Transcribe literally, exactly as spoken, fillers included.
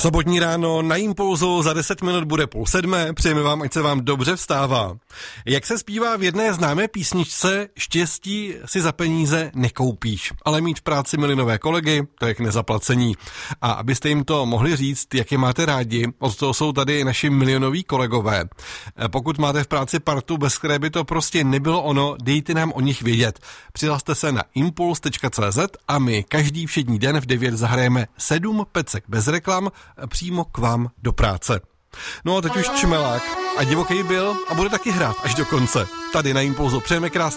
Sobotní ráno na Impulzu za deset minut bude půl sedmé, přejeme vám, ať se vám dobře vstává. Jak se zpívá v jedné známé písničce, štěstí si za peníze nekoupíš, ale mít v práci milinové kolegy, to je k nezaplacení. A abyste jim to mohli říct, jak je máte rádi, od toho jsou tady naši milionoví kolegové. Pokud máte v práci partu, bez které by to prostě nebylo ono, dejte nám o nich vědět. Přihlaste se na impuls tečka cé zet a my každý všední den v devět zahrajeme sedm pecek bez reklam přímo k vám do práce. No a teď už Čmelák a divoký byl a bude taky hrát až do konce. Tady na Impulzu přejeme krásný